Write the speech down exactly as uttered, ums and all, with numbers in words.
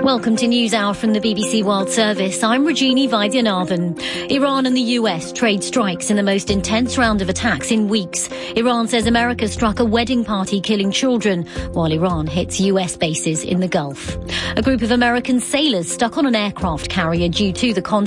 Welcome to NewsHour from the B B C World Service. I'm Rajini Vaidyanathan. Iran and the U S trade strikes in the most intense round of attacks in weeks. Iran says America struck a wedding party killing children, while Iran hits U S bases in the Gulf. A group of American sailors stuck on an aircraft carrier due to the conflict